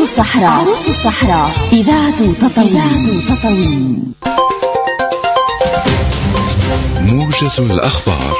الصحراء إذاعة تطاوين. موجز الأخبار.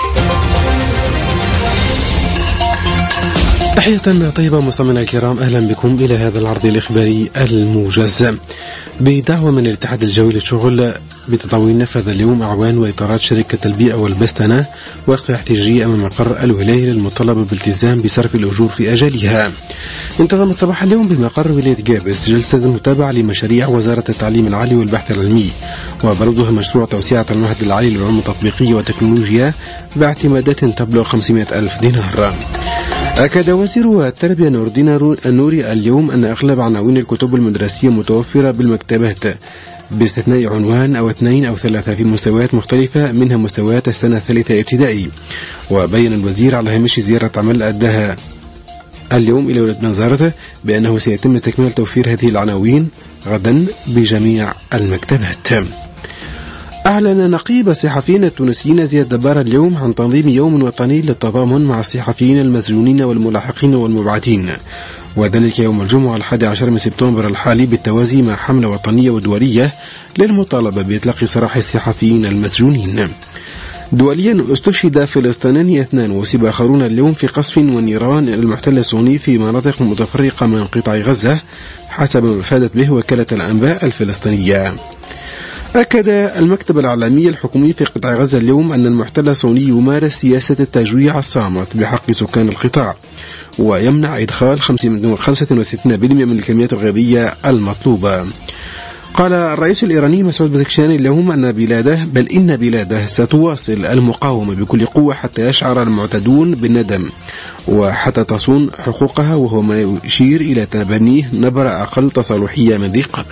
تحية طيبة مستمعينا الكرام، أهلا بكم إلى هذا العرض الإخباري الموجز. بدعوة من الاتحاد الجوي للشغل بتطاوين، نفذ اليوم أعوان وإطارات شركة البيئة والبستنة وقفة احتجاجية أمام مقر الولاية للمطالبة بالالتزام بصرف الأجور في أجالها. انتظمت صباح اليوم بمقر ولاية جابس جلسة متابعة لمشاريع وزارة التعليم العالي والبحث العلمي، وبرزها مشروع توسعة المعهد العالي للعلوم التطبيقية والتكنولوجيا باعتمادات تبلغ 500,000 دينار. أكد وزير التربية نور الدين النوري اليوم أن أغلب عناوين الكتب المدرسية متوفرة بالمكتبات باستثناء عنوان أو 2 أو 3 في مستويات مختلفة منها مستويات السنة الثالثة ابتدائي. وبين الوزير على هامش زيارة عمل أداها اليوم إلى ولاية بنزرت بأنه سيتم تكميل توفير هذه العناوين غدا بجميع المكتبات. أعلن نقيب الصحفيين التونسيين زياد دبار اليوم عن تنظيم يوم وطني للتضامن مع الصحفيين المسجونين والملاحقين والمبعثين، وذلك يوم الجمعة 11 من سبتمبر الحالي بالتوازي مع حملة وطنية ودولية للمطالبة بإطلاق سراح الصحفيين المسجونين. دوليا استشهد فلسطينيان 2 وأصيب آخرون اليوم في قصف ونيران المحتل الصهيوني في مناطق متفرقة من قطاع غزة حسب ما أفادت به وكالة الأنباء الفلسطينية. أكد المكتب الإعلامي الحكومي في قطاع غزة اليوم أن المحتل الصهيوني يمارس سياسة التجويع الصامت بحق سكان القطاع ويمنع إدخال 65% من الكميات الغذائية المطلوبة. قال الرئيس الإيراني مسعود بزكشان اليوم إن بلاده ستواصل المقاومة بكل قوة حتى يشعر المعتدون بالندم وحتى تصون حقوقها، وهو ما يشير إلى تبنيه نبرة أقل تصالحية من ذي قبل.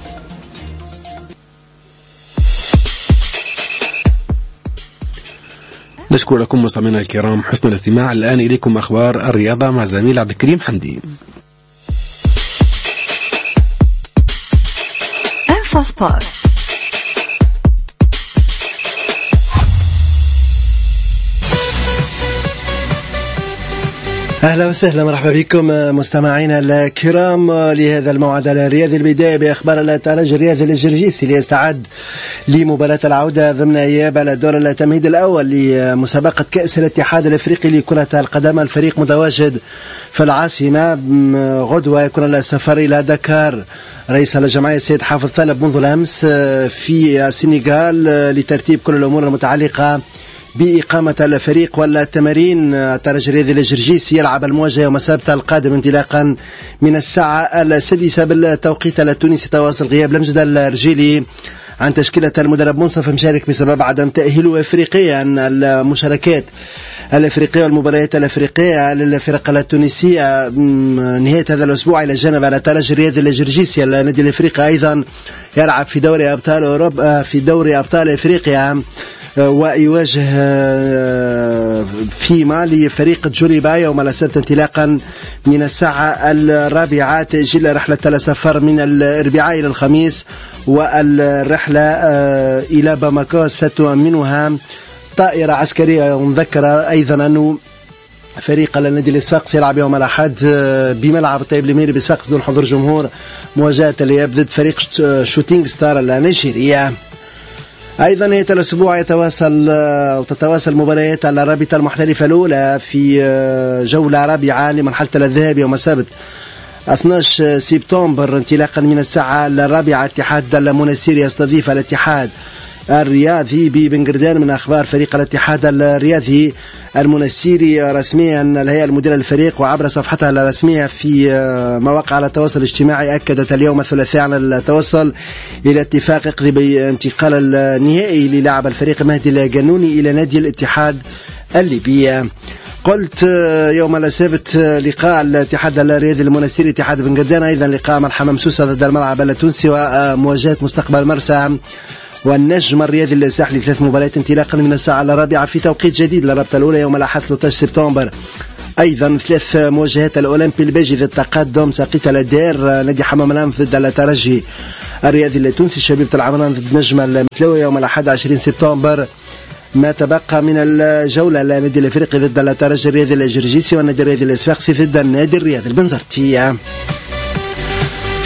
نشكر لكم مستمعينا الكرام حسن الاستماع. الآن إليكم أخبار الرياضة مع زميل عبد الكريم حمدي. انفاسبور. أهلا وسهلا، مرحبا بكم مستمعينا الكرام لهذا الموعد الرياضي. البداية بأخبار الترجي الرياضي الجرجيسي ليستعد لمباراة العودة ضمن إياب الدور التمهيدي الأول لمسابقة كأس الاتحاد الأفريقي لكرة القدم. الفريق متواجد في العاصمة، غدوة يكون السفر إلى دكار. رئيس الجمعية السيد حافظ طلب منذ الأمس في السنغال لترتيب كل الأمور المتعلقة بإقامة الفريق والتمارين. الترجي الرياضي الجرجيسي يلعب المواجهة يوم السبت القادم انطلاقا من الساعة 6 بالتوقيت التونسي. تواصل غياب لمجد الرجيلي عن تشكيلة المدرب منصف مشارك بسبب عدم تأهيله إفريقيا. المشاركات الأفريقية والمباريات الأفريقية للفرق التونسية نهاية هذا الأسبوع إلى جانب الترجي الرياضي الجرجيسي. النادي الأفريقي أيضا يلعب في دوري أبطال أوروبا، في دوري أبطال إفريقيا، ويواجه في مالي فريق جوريبا يوم السبت انطلاقا من الساعة 4. تأجيل رحلة السفر من الأربعاء إلى الخميس، والرحلة إلى باماكو ستؤمنها طائرة عسكرية. ونذكر أيضا أنه فريق النادي الصفاقسي يلعب يوم الأحد بملعب الطيب الأميري بصفاقس دون حضور جمهور مواجهة الإياب ضد فريق شوتينغ ستار النيجيرية. أيضا نهاية الأسبوع تتواصل مباريات الرابطة المحترفة الأولى في جولة رابعة لمرحلة الذهاب يوم السبت 12 سبتمبر انطلاقا من الساعة 4. اتحاد المنسيري يستضيف الاتحاد الرياضي ببنغردان. من أخبار فريق الاتحاد الرياضي المنسيري رسميا الهيئة المديرة للفريق وعبر صفحتها الرسمية في مواقع التواصل الاجتماعي أكدت اليوم الثلاثاء عن التوصل إلى اتفاق يقضي بانتقال النهائي للاعب الفريق مهدي الجنوني إلى نادي الاتحاد الليبي. قلت يوم السبت لقاء الاتحاد الرياضي المنسيري اتحاد بنغردان، أيضا لقاء ملحمة ممسوسة ضد الملعب التونسي ومواجهة مستقبل مرسى والنجم الرياضي الساحلي 3 مباريات انطلاقا من الساعة 4 في توقيت جديد للرابطة الأولى يوم الأحد 13 سبتمبر. أيضا 3 مواجهات الأولمبي البيجي ضد تقدم ساقيت الدير، نادي حمام الأنف ضد الترجي الرياضي التونسي، شبيبة العمران ضد نجم المتلوي يوم الأحد 20 سبتمبر. ما تبقى من الجولة النادي الأفريقي ضد الترجي الرياضي الجرجيسي والنادي الرياضي الصفاقسي ضد النادي الرياضي البنزرتي.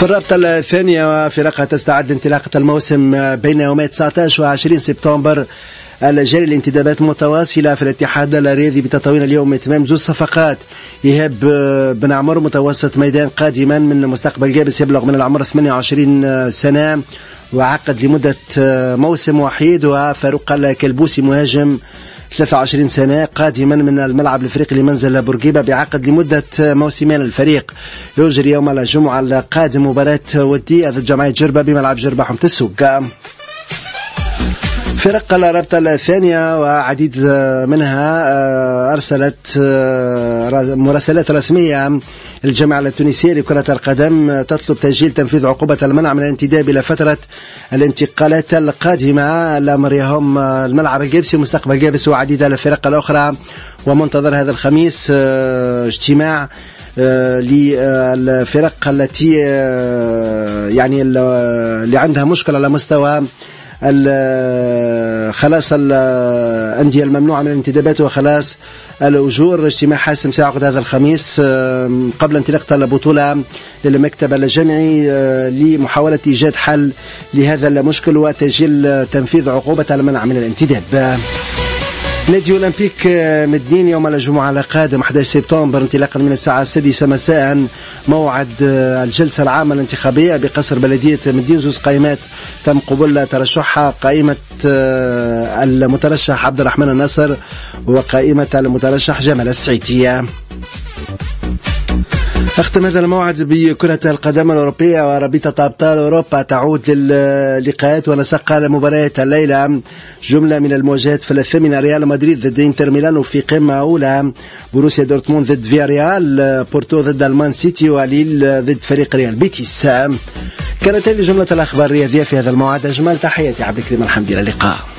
في الرابطة الثانية فرقها تستعد انطلاقة الموسم بين يومي 19 و 20 سبتمبر الجاري. الانتدابات متواصلة في الاتحاد الرياضي بتطاوين اليوم اتمام 2 صفقات. إيهاب بن عمر متوسط ميدان قادما من مستقبل جابس يبلغ من العمر 28 سنة وعقد لمدة موسم وحيد. وفاروق الكلبوسي مهاجم 23 سنة قادما من الملعب الافريقي لمنزل بورقيبة بعقد لمدة موسمين. الفريق يجري يوم الجمعة القادم مباراة ودية ضد جمعية جربة بملعب جربة حمت السوق. فرق الرابطة الثانية وعديد منها أرسلت مراسلات رسمية الجامعة التونسية لكرة القدم تطلب تسجيل تنفيذ عقوبة المنع من الانتداب إلى فترة الانتقالات القادمة. الأمر يهم الملعب الجابسي ومستقبل جابس وعديد الفرق الأخرى. ومنتظر هذا الخميس اجتماع للفرق التي يعني اللي عندها مشكلة على مستوى خلاص الأندية الممنوعة من الانتدابات وخلاص الأجور. اجتماع حاسم سيعقد هذا الخميس قبل انطلاقة البطولة للمكتب الجامعي لمحاولة إيجاد حل لهذا المشكل وتسجيل تنفيذ عقوبة المنع من الانتداب. نادي أولمبيك مدين يوم الجمعة القادم 11 سبتمبر انطلاقا من الساعة 6 مساء موعد الجلسة العامة الانتخابية بقصر بلدية مدين. 2 قائمات تم قبول ترشحها، قائمة المترشح عبد الرحمن الناصر وقائمة المترشح جمال السعيدية. اختم هذا الموعد بكرة القدم الأوروبية ورابطة أبطال أوروبا تعود للقاءات ونسق المباريات الليلة. جملة من المواجهات في الثامنة: ريال مدريد ضد انتر ميلان في قمة أولى، بروسيا دورتموند ضد فياريال، بورتو ضد المان سيتي، وليل ضد فريق ريال بيتيس. كانت هذه جملة الأخبار الرياضية في هذا الموعد. أجمل تحياتي عبد الكريم الحمدي، إلى اللقاء.